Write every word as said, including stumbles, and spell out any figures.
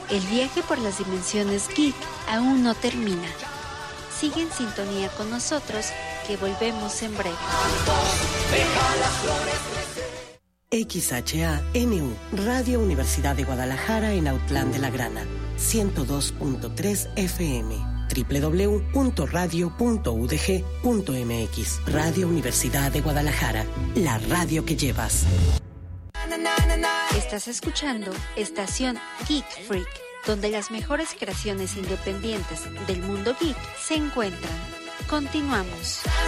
El viaje por las dimensiones geek aún no termina. Sigue en sintonía con nosotros, que volvemos en breve. X H A N U, Radio Universidad de Guadalajara en Autlán de la Grana, ciento dos punto tres F M, doble u doble u doble u punto radio punto u d g punto m x. Radio Universidad de Guadalajara, la radio que llevas. Estás escuchando Estación Geek Freak, donde las mejores creaciones independientes del mundo geek se encuentran. Continuamos.